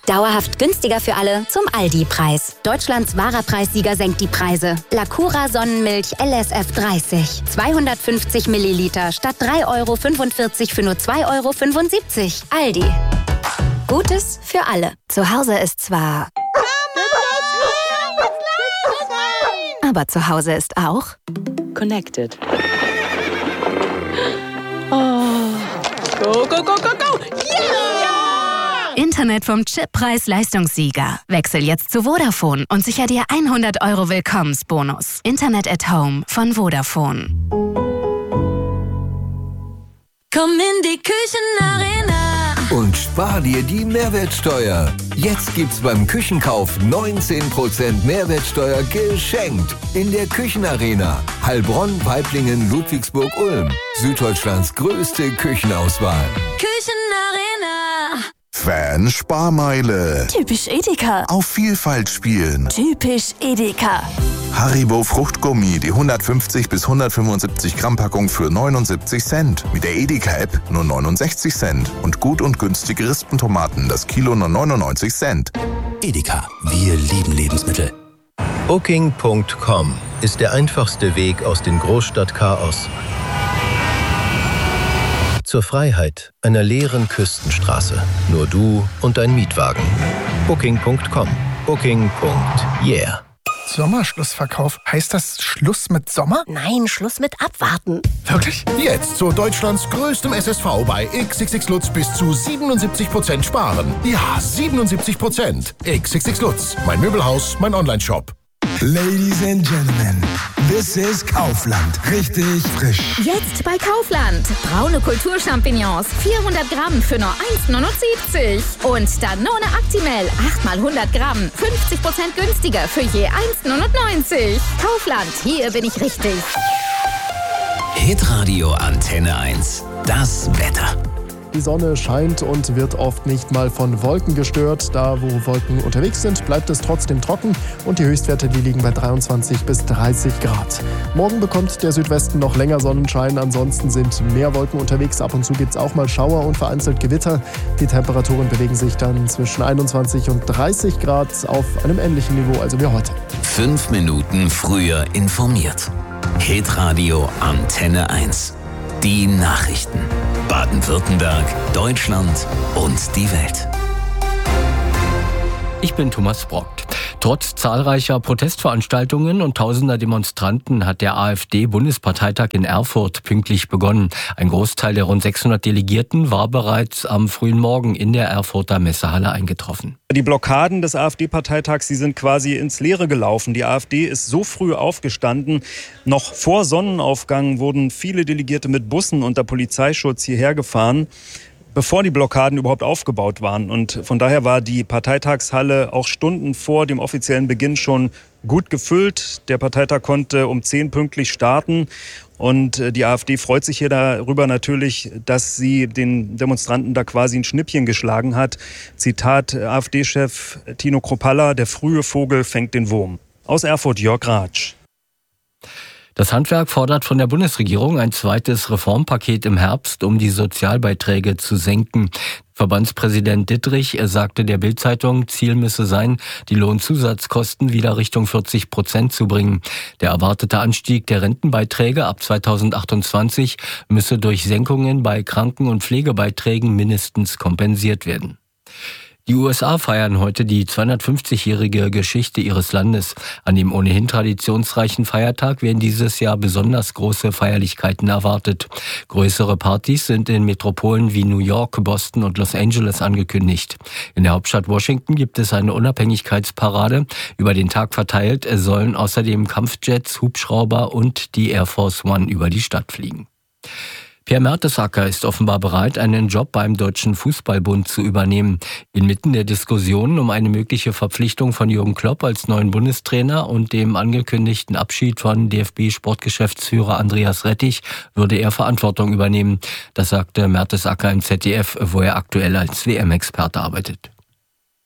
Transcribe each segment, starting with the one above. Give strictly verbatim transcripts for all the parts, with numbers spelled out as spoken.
Dauerhaft günstiger für alle zum Aldi-Preis. Deutschlands wahrer Preissieger senkt die Preise. Lacura Sonnenmilch L S F dreißig. zweihundertfünfzig Milliliter statt drei Euro fünfundvierzig für nur zwei Euro fünfundsiebzig. Aldi. Gutes für alle. Zu Hause ist zwar... Aber zu Hause ist auch... Connected. Oh. Go, go, go, go, go! Yeah! Internet vom Chip-Preis-Leistungssieger. Wechsel jetzt zu Vodafone und sicher dir hundert Euro Willkommensbonus. Internet at Home von Vodafone. Komm in die Küchenarena und spar dir die Mehrwertsteuer. Jetzt gibt's beim Küchenkauf neunzehn Prozent Mehrwertsteuer geschenkt. In der Küchenarena. Heilbronn, Weiblingen, Ludwigsburg, Ulm. Süddeutschlands größte Küchenauswahl. Küchenarena. Fan-Sparmeile. Typisch Edeka. Auf Vielfalt spielen. Typisch Edeka. Haribo Fruchtgummi, die hundertfünfzig bis hundertfünfundsiebzig Gramm Packung für neunundsiebzig Cent. Mit der Edeka-App nur neunundsechzig Cent. Und gut und günstige Rispentomaten, das Kilo nur neunundneunzig Cent. Edeka, wir lieben Lebensmittel. Booking Punkt com ist der einfachste Weg aus dem Großstadtchaos zur Freiheit einer leeren Küstenstraße. Nur du und dein Mietwagen. Booking Punkt com. Booking. Yeah. Sommerschlussverkauf. Heißt das Schluss mit Sommer? Nein, Schluss mit Abwarten. Wirklich? Jetzt zu Deutschlands größtem S S V bei X X X Lutz bis zu siebenundsiebzig Prozent sparen. Ja, siebenundsiebzig Prozent. X X X Lutz. Mein Möbelhaus, mein Onlineshop. Ladies and Gentlemen, this is Kaufland. Richtig frisch. Jetzt bei Kaufland. Braune Kulturchampignons, vierhundert Gramm für nur eins neunundsiebzig. Und Danone Actimel, acht mal hundert Gramm, fünfzig Prozent günstiger für je eins neunundneunzig. Kaufland, hier bin ich richtig. Hitradio Antenne eins. Das Wetter. Die Sonne scheint und wird oft nicht mal von Wolken gestört. Da, wo Wolken unterwegs sind, bleibt es trotzdem trocken und die Höchstwerte, die liegen bei dreiundzwanzig bis dreißig Grad. Morgen bekommt der Südwesten noch länger Sonnenschein, ansonsten sind mehr Wolken unterwegs. Ab und zu gibt es auch mal Schauer und vereinzelt Gewitter. Die Temperaturen bewegen sich dann zwischen einundzwanzig und dreißig Grad auf einem ähnlichen Niveau, also wie heute. Fünf Minuten früher informiert. Hitradio Antenne eins. Die Nachrichten. Baden-Württemberg, Deutschland und die Welt. Ich bin Thomas Brock. Trotz zahlreicher Protestveranstaltungen und tausender Demonstranten hat der AfD-Bundesparteitag in Erfurt pünktlich begonnen. Ein Großteil der rund sechshundert Delegierten war bereits am frühen Morgen in der Erfurter Messehalle eingetroffen. Die Blockaden des AfD-Parteitags, die sind quasi ins Leere gelaufen. Die AfD ist so früh aufgestanden. Noch vor Sonnenaufgang wurden viele Delegierte mit Bussen unter Polizeischutz hierher gefahren, bevor die Blockaden überhaupt aufgebaut waren. Und von daher war die Parteitagshalle auch Stunden vor dem offiziellen Beginn schon gut gefüllt. Der Parteitag konnte um zehn pünktlich starten. Und die AfD freut sich hier darüber natürlich, dass sie den Demonstranten da quasi ein Schnippchen geschlagen hat. Zitat AfD-Chef Tino Kruppalla: Der frühe Vogel fängt den Wurm. Aus Erfurt, Jörg Ratsch. Das Handwerk fordert von der Bundesregierung ein zweites Reformpaket im Herbst, um die Sozialbeiträge zu senken. Verbandspräsident Dittrich sagte der Bild-Zeitung, Ziel müsse sein, die Lohnzusatzkosten wieder Richtung vierzig Prozent zu bringen. Der erwartete Anstieg der Rentenbeiträge ab zweitausendachtundzwanzig müsse durch Senkungen bei Kranken- und Pflegebeiträgen mindestens kompensiert werden. Die U S A feiern heute die zweihundertfünfzigjährige Geschichte ihres Landes. An dem ohnehin traditionsreichen Feiertag werden dieses Jahr besonders große Feierlichkeiten erwartet. Größere Partys sind in Metropolen wie New York, Boston und Los Angeles angekündigt. In der Hauptstadt Washington gibt es eine Unabhängigkeitsparade. Über den Tag verteilt sollen außerdem Kampfjets, Hubschrauber und die Air Force One über die Stadt fliegen. Pierre Mertesacker ist offenbar bereit, einen Job beim Deutschen Fußballbund zu übernehmen. Inmitten der Diskussionen um eine mögliche Verpflichtung von Jürgen Klopp als neuen Bundestrainer und dem angekündigten Abschied von D F B-Sportgeschäftsführer Andreas Rettich würde er Verantwortung übernehmen. Das sagte Mertesacker im Z D F, wo er aktuell als W M-Experte arbeitet.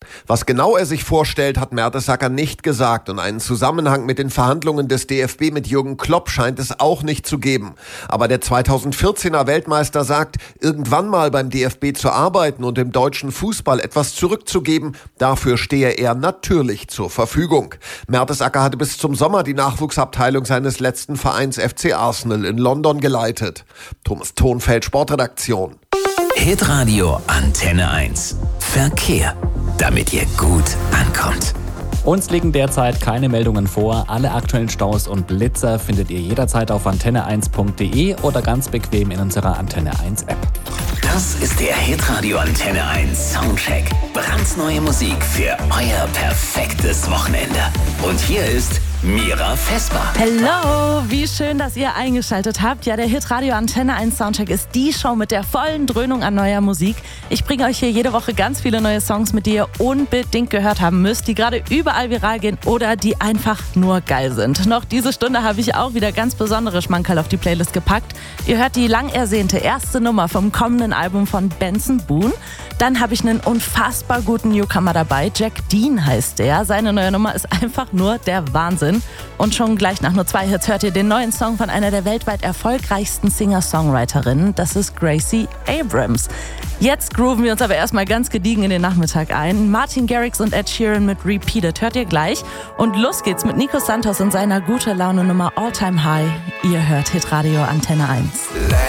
Was genau er sich vorstellt, hat Mertesacker nicht gesagt und einen Zusammenhang mit den Verhandlungen des D F B mit Jürgen Klopp scheint es auch nicht zu geben. Aber der zweitausendvierzehner Weltmeister sagt, irgendwann mal beim D F B zu arbeiten und dem deutschen Fußball etwas zurückzugeben, dafür stehe er natürlich zur Verfügung. Mertesacker hatte bis zum Sommer die Nachwuchsabteilung seines letzten Vereins F C Arsenal in London geleitet. Thomas Thonfeld, Sportredaktion. Hitradio Antenne eins. Verkehr, damit ihr gut ankommt. Uns liegen derzeit keine Meldungen vor. Alle aktuellen Staus und Blitzer findet ihr jederzeit auf antenne eins punkt de oder ganz bequem in unserer Antenne eins App. Das ist der Hitradio Antenne eins Soundcheck. Brandneue Musik für euer perfektes Wochenende. Und hier ist Mira Vesper. Hello, wie schön, dass ihr eingeschaltet habt. Ja, der Hitradio Antenne eins Soundcheck ist die Show mit der vollen Dröhnung an neuer Musik. Ich bringe euch hier jede Woche ganz viele neue Songs mit, die ihr unbedingt gehört haben müsst, die gerade überall viral gehen oder die einfach nur geil sind. Noch diese Stunde habe ich auch wieder ganz besondere Schmankerl auf die Playlist gepackt. Ihr hört die lang ersehnte erste Nummer vom kommenden Album von Benson Boone. Dann habe ich einen unfassbar guten Newcomer dabei. Jack Dean heißt der. Seine neue Nummer ist einfach nur der Wahnsinn. Und schon gleich nach nur zwei Hits hört ihr den neuen Song von einer der weltweit erfolgreichsten Singer-Songwriterinnen. Das ist Gracie Abrams. Jetzt grooven wir uns aber erstmal ganz gediegen in den Nachmittag ein. Martin Garrix und Ed Sheeran mit Repeated hört ihr gleich. Und los geht's mit Nico Santos und seiner gute Laune Nummer All Time High. Ihr hört Hitradio Antenne eins.